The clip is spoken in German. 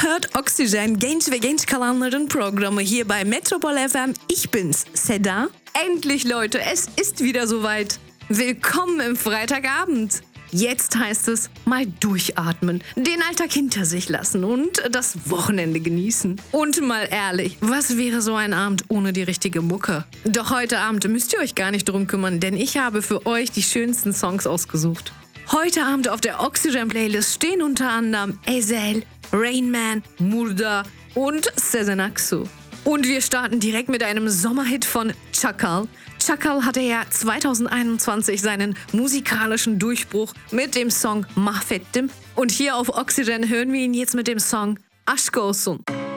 hört Oxygen, genç ve genç kalanların Programme hier bei Metropol FM. Ich bin's, Seda. Endlich, Leute, es ist wieder soweit. Willkommen im Freitagabend. Jetzt heißt es, mal durchatmen, den Alltag hinter sich lassen und das Wochenende genießen. Und mal ehrlich, was wäre so ein Abend ohne die richtige Mucke? Doch heute Abend müsst ihr euch gar nicht drum kümmern, denn ich habe für euch die schönsten Songs ausgesucht. Heute Abend auf der Oxygen-Playlist stehen unter anderem Ezel, Rain Man, Murda und Sezen Aksu. Und wir starten direkt mit einem Sommerhit von Çakal. Çakal hatte ja 2021 seinen musikalischen Durchbruch mit dem Song Mahvettim. Und hier auf Oxygen hören wir ihn jetzt mit dem Song Aşk Olsun.